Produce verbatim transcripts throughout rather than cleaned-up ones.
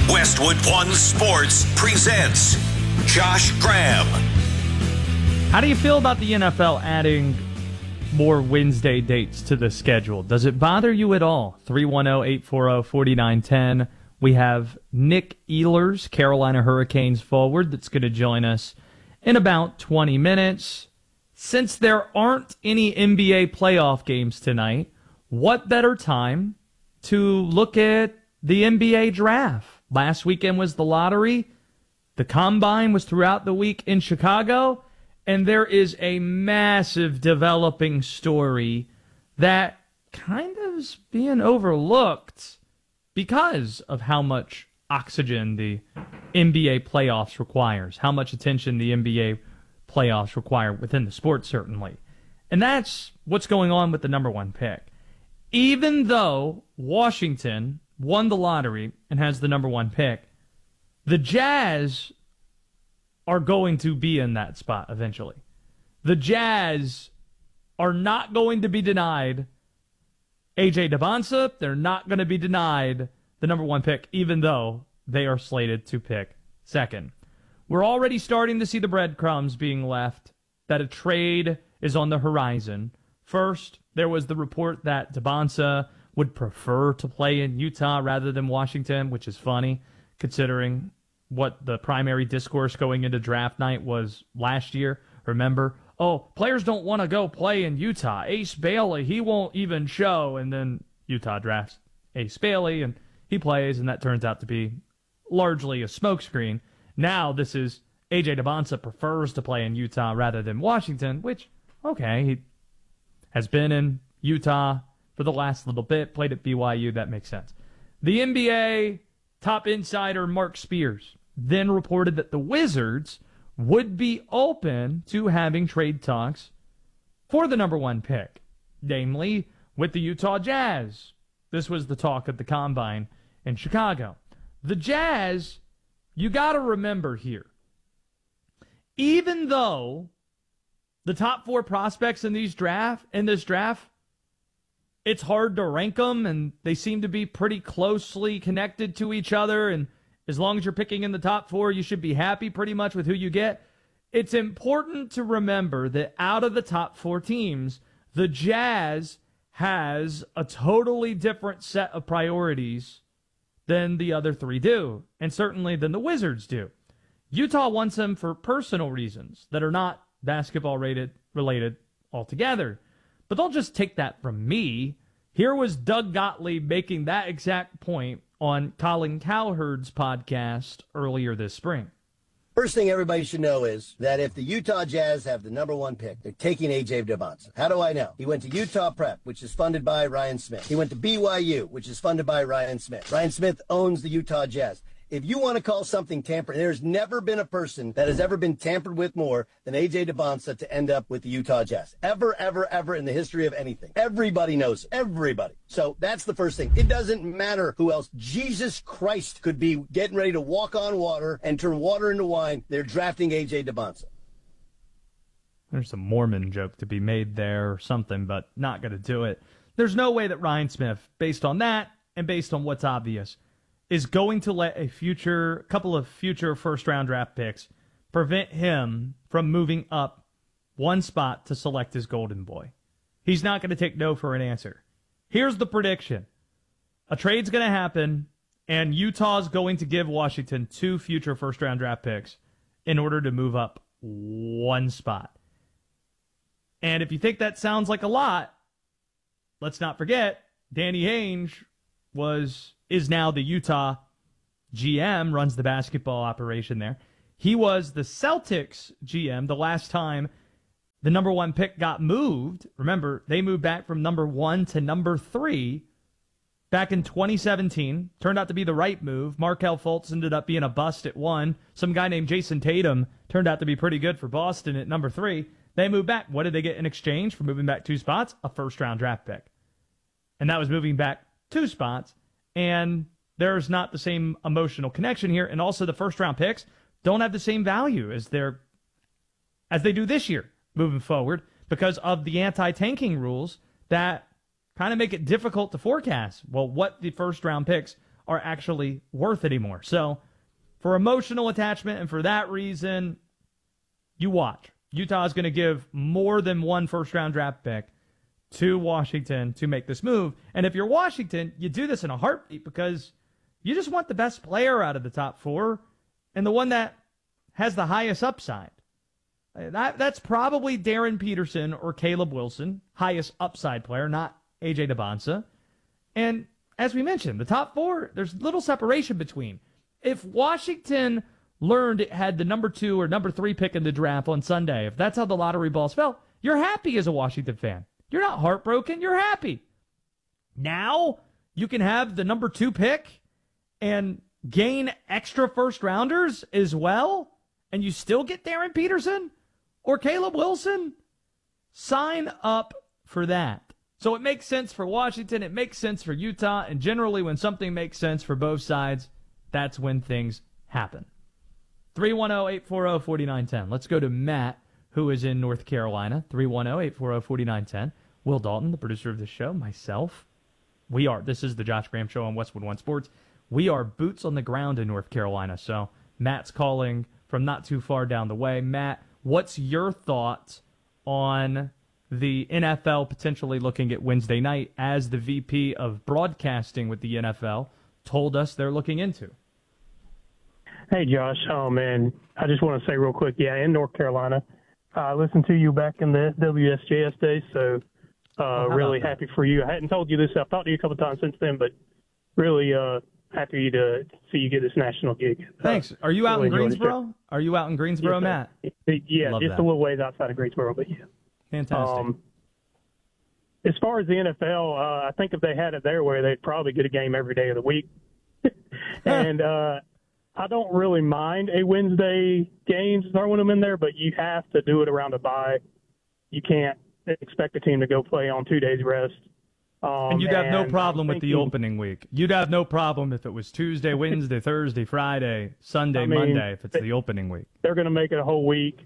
Westwood One Sports presents Josh Graham. How do you feel about the N F L adding more Wednesday dates to the schedule? Does it bother you at all? three one zero, eight four zero, four nine one zero. We have Nick Ehlers, Carolina Hurricanes forward, that's going to join us in about twenty minutes. Since there aren't any N B A playoff games tonight, what better time to look at the N B A draft? Last weekend was the lottery. The combine was throughout the week in Chicago. And there is a massive developing story that kind of is being overlooked because of how much oxygen the N B A playoffs requires, how much attention the N B A playoffs require within the sport, certainly. And that's what's going on with the number one pick. Even though Washington won the lottery and has the number one pick, the Jazz are going to be in that spot eventually. The Jazz are not going to be denied A J Dybantsa. They're not going to be denied the number one pick, even though they are slated to pick second. We're already starting to see the breadcrumbs being left that a trade is on the horizon. First, there was the report that Dybantsa would prefer to play in Utah rather than Washington, which is funny considering what the primary discourse going into draft night was last year. Remember, oh, players don't want to go play in Utah. Ace Bailey, he won't even show. And then Utah drafts Ace Bailey, and he plays, and that turns out to be largely a smokescreen. Now this is A J Dybantsa prefers to play in Utah rather than Washington, which, okay, he has been in Utah for the last little bit, played at B Y U, that makes sense. The N B A top insider Mark Spears then reported that the Wizards would be open to having trade talks for the number one pick, namely with the Utah Jazz. This was the talk at the Combine in Chicago. The Jazz, you got to remember here, even though the top four prospects in these draft in this draft, it's hard to rank them, and they seem to be pretty closely connected to each other, and as long as you're picking in the top four, you should be happy pretty much with who you get. It's important to remember that out of the top four teams, the Jazz has a totally different set of priorities than the other three do, and certainly than the Wizards do. Utah wants them for personal reasons that are not basketball-related related altogether. But don't just take that from me. Here was Doug Gottlieb making that exact point on Colin Cowherd's podcast earlier this spring. First thing everybody should know is that if the Utah Jazz have the number one pick, they're taking A J Dybantsa. How do I know? He went to Utah Prep, which is funded by Ryan Smith. He went to B Y U, which is funded by Ryan Smith. Ryan Smith owns the Utah Jazz. If you want to call something tampered, there's never been a person that has ever been tampered with more than A J Dybantsa to end up with the Utah Jazz. Ever, ever, ever in the history of anything. Everybody knows it. Everybody. So that's the first thing. It doesn't matter who else. Jesus Christ could be getting ready to walk on water and turn water into wine. They're drafting A J Dybantsa. There's a Mormon joke to be made there or something, but not going to do it. There's no way that Ryan Smith, based on that and based on what's obvious, is going to let a future couple of future first-round draft picks prevent him from moving up one spot to select his golden boy. He's not going to take no for an answer. Here's the prediction. A trade's going to happen, and Utah's going to give Washington two future first-round draft picks in order to move up one spot. And if you think that sounds like a lot, let's not forget, Danny Ainge was... is now the Utah G M, runs the basketball operation there. He was the Celtics G M the last time the number one pick got moved. Remember, they moved back from number one to number three back in twenty seventeen. Turned out to be the right move. Markelle Fultz ended up being a bust at one. Some guy named Jason Tatum turned out to be pretty good for Boston at number three. They moved back. What did they get in exchange for moving back two spots? A first-round draft pick. And that was moving back two spots. And there's not the same emotional connection here. And also the first-round picks don't have the same value as their as they do this year moving forward because of the anti-tanking rules that kind of make it difficult to forecast, well, what the first-round picks are actually worth anymore. So for emotional attachment and for that reason, you watch. Utah is going to give more than one first-round draft pick to Washington to make this move. And if you're Washington, you do this in a heartbeat because you just want the best player out of the top four and the one that has the highest upside. That, that's probably Darren Peterson or Caleb Wilson, highest upside player, not A J DeBonsa. And as we mentioned, the top four, there's little separation between. If Washington learned it had the number two or number three pick in the draft on Sunday, if that's how the lottery balls fell, you're happy as a Washington fan. You're not heartbroken. You're happy. Now you can have the number two pick and gain extra first rounders as well, and you still get Darren Peterson or Caleb Wilson. Sign up for that. So it makes sense for Washington. It makes sense for Utah. And generally when something makes sense for both sides, that's when things happen. three one zero, eight four zero, four nine one zero. Let's go to Matt, who is in North Carolina. three one zero, eight four zero, four nine one zero. Will Dalton, the producer of the show, myself. We are. This is the Josh Graham Show on Westwood One Sports. We are boots on the ground in North Carolina. So Matt's calling from not too far down the way. Matt, what's your thought on the N F L potentially looking at Wednesday night as the V P of broadcasting with the N F L told us they're looking into? Hey, Josh. Oh, man. I just want to say real quick, yeah, in North Carolina, I uh, listened to you back in the W S J S days, so uh, oh, really happy for you. I hadn't told you this. I've talked to you a couple of times since then, but really uh, happy to see you get this national gig. Thanks. Uh, Are you out really in Greensboro? Are you out in Greensboro, yes, Matt? Yeah, Love just that. a little ways outside of Greensboro, but yeah. Fantastic. Um, as far as the N F L, uh, I think if they had it their way, they'd probably get a game every day of the week. and uh, I don't really mind a Wednesday games throwing them in there, but you have to do it around a bye. You can't expect a team to go play on two days rest. Um, and you'd have no and problem I'm with the thinking- opening week. You'd have no problem if it was Tuesday, Wednesday, Thursday, Friday, Sunday, I mean, Monday, if it's the opening week. They're going to make it a whole week.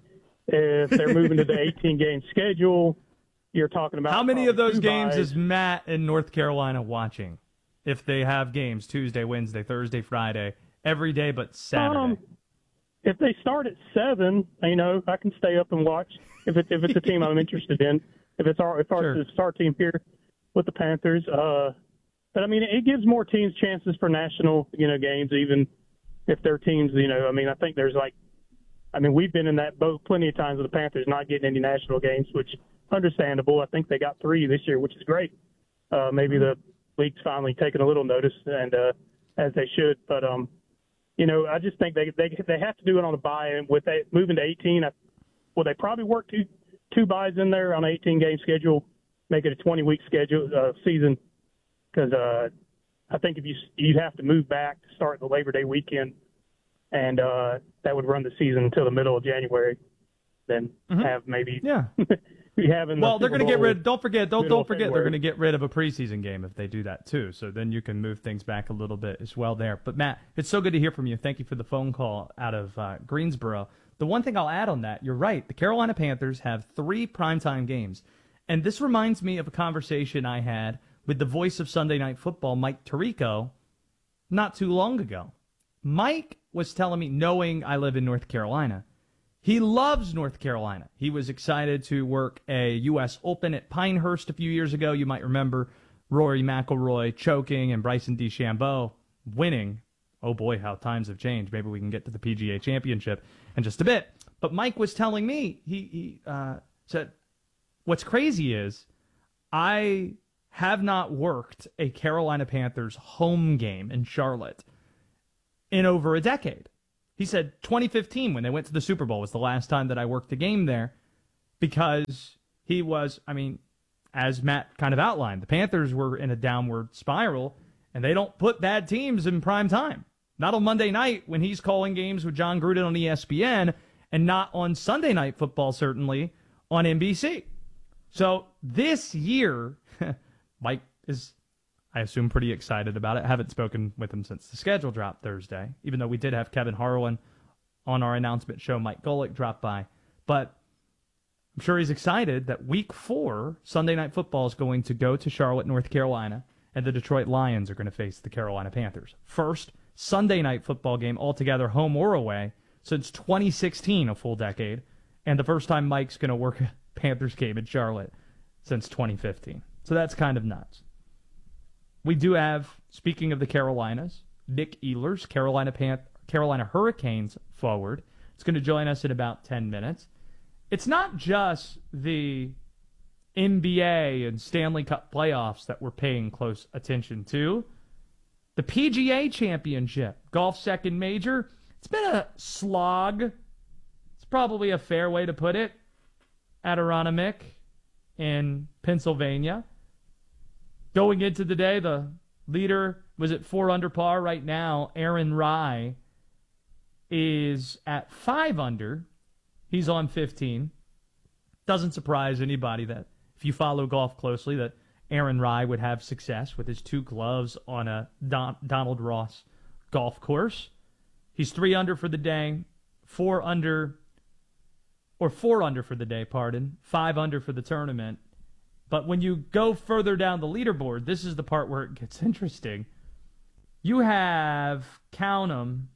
If they're moving to the eighteen-game schedule, you're talking about How many um, of those two games buys. is Matt in North Carolina watching? If they have games Tuesday, Wednesday, Thursday, Friday, every day but Saturday. Um, if they start at seven, you know, I can stay up and watch. If it's if it's a team I'm interested in, if it's our if our, Sure. if it's our team here with the Panthers, uh, but I mean, it gives more teams chances for national, you know, games, even if their teams, you know, I mean, I think there's like, I mean, we've been in that boat plenty of times with the Panthers not getting any national games, which understandable. I think they got three this year, which is great. Uh, maybe the league's finally taken a little notice, and uh, as they should. But um, you know, I just think they they they have to do it on a bye. And with they, moving to eighteen, I, well, they probably work two two buys in there on an eighteen game schedule, make it a twenty week schedule uh, season. Because uh, I think if you you'd have to move back to start the Labor Day weekend, and uh, that would run the season until the middle of January. Then Mhm. have maybe Yeah. be having. Well, the they're going to Super get Bowl rid. Don't forget. Don't middle don't of forget. They're February. going to get rid of a preseason game if they do that too. So then you can move things back a little bit as well there. But Matt, it's so good to hear from you. Thank you for the phone call out of uh, Greensboro. The one thing I'll add on that, you're right. The Carolina Panthers have three primetime games, and this reminds me of a conversation I had with the voice of Sunday Night Football, Mike Tirico, not too long ago. Mike was telling me, knowing I live in North Carolina, he loves North Carolina. He was excited to work a U S Open at Pinehurst a few years ago. You might remember Rory McIlroy choking and Bryson DeChambeau winning. Oh boy, how times have changed. Maybe we can get to the P G A Championship in just a bit. But Mike was telling me, he, he uh, said, what's crazy is I have not worked a Carolina Panthers home game in Charlotte in over a decade. He said twenty fifteen, when they went to the Super Bowl, was the last time that I worked a game there, because he was, I mean, as Matt kind of outlined, the Panthers were in a downward spiral, and they don't put bad teams in prime time. Not on Monday night when he's calling games with John Gruden on E S P N, and not on Sunday Night Football, certainly, on N B C. So this year, Mike is, I assume, pretty excited about it. I haven't spoken with him since the schedule dropped Thursday, even though we did have Kevin Harlan on our announcement show. Mike Golick dropped by. But I'm sure he's excited that week four, Sunday Night Football, is going to go to Charlotte, North Carolina. and the Detroit Lions are going to face the Carolina Panthers. First Sunday night football game altogether, home or away, since twenty sixteen, a full decade, and the first time Mike's going to work a Panthers game in Charlotte since twenty fifteen. So that's kind of nuts. We do have, speaking of the Carolinas, Nick Ehlers, Carolina Pan- Carolina Hurricanes forward. It's going to join us in about ten minutes. It's not just the N B A and Stanley Cup playoffs that we're paying close attention to. The P G A Championship, golf's second major, it's been a slog. It's probably a fair way to put it. Adirondack in Pennsylvania. Going into the day, the leader was at four under par right now. Aaron Rai is at five under. He's on fifteen. Doesn't surprise anybody that if you follow golf closely that Aaron Rai would have success with his two gloves on a Don- Donald Ross golf course. He's three under for the day, four under, or four under for the day, pardon, five under for the tournament. But when you go further down the leaderboard, this is the part where it gets interesting. You have, count them,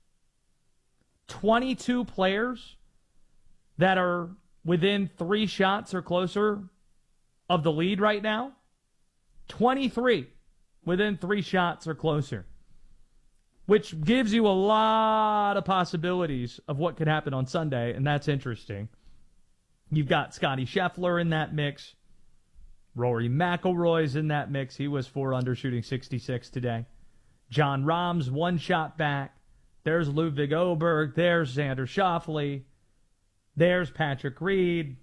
twenty-two players that are within three shots or closer of the lead right now. twenty-three within three shots or closer, which gives you a lot of possibilities of what could happen on Sunday, and that's interesting. You've got Scotty Scheffler in that mix. Rory McIlroy's in that mix. He was four under, shooting sixty-six today. John Rahm's one shot back. There's Ludwig Oberg. There's Xander Schauffele. There's Patrick Reed.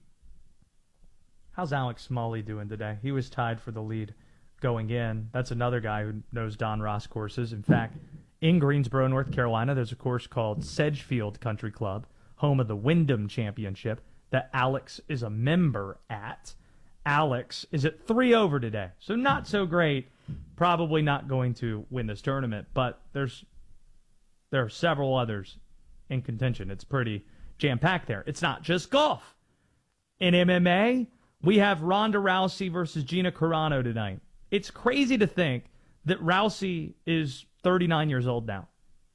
How's Alex Smalley doing today? He was tied for the lead going in. That's another guy who knows Don Ross courses. In fact, in Greensboro, North Carolina, there's a course called Sedgefield Country Club, home of the Wyndham Championship, that Alex is a member at. Alex is at three over today, so not so great. Probably not going to win this tournament, but there's there are several others in contention. It's pretty jam-packed there. It's not just golf. In M M A, we have Ronda Rousey versus Gina Carano tonight. It's crazy to think that Rousey is thirty-nine years old now.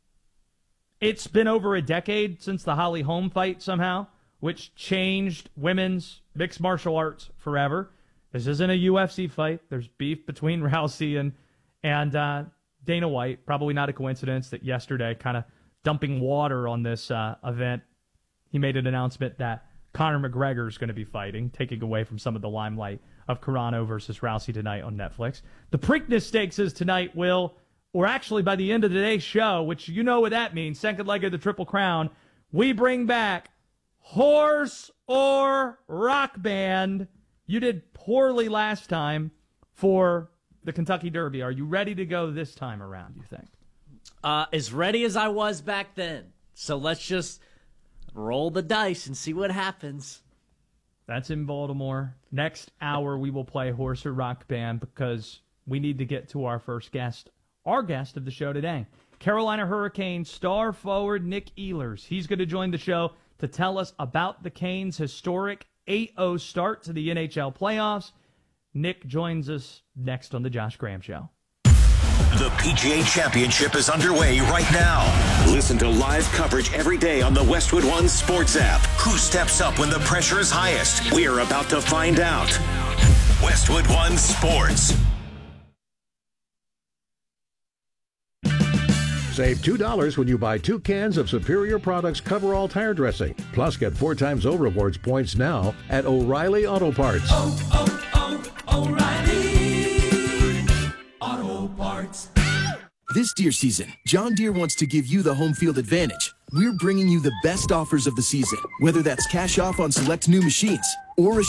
It's been over a decade since the Holly Holm fight somehow, which changed women's mixed martial arts forever. This isn't a U F C fight. There's beef between Rousey and, and uh, Dana White. Probably not a coincidence that yesterday, kind of dumping water on this uh, event, he made an announcement that Conor McGregor is going to be fighting, taking away from some of the limelight of Carano versus Rousey tonight on Netflix. The Preakness Stakes is tonight, Will, or actually by the end of today's show, which you know what that means, second leg of the Triple Crown, we bring back Horse or Rock Band. You did poorly last time for the Kentucky Derby. Are you ready to go this time around, you think? Uh, as ready as I was back then. So let's just roll the dice and see what happens. That's in Baltimore. Next hour, we will play Horse or Rock Band because we need to get to our first guest, our guest of the show today. Carolina Hurricanes star forward Nick Ehlers. He's going to join the show to tell us about the Canes' historic eight oh start to the N H L playoffs. Nick joins us next on the Josh Graham Show. The P G A Championship is underway right now. Listen to live coverage every day on the Westwood One Sports app. Who steps up when the pressure is highest? We're about to find out. Westwood One Sports. Save two dollars when you buy two cans of Superior Products Coverall Tire Dressing. Plus, get four times O Rewards points now at O'Reilly Auto Parts. Oh, oh, oh, O'Reilly Auto Parts. This Deere season, John Deere wants to give you the home field advantage. We're bringing you the best offers of the season, whether that's cash off on select new machines or a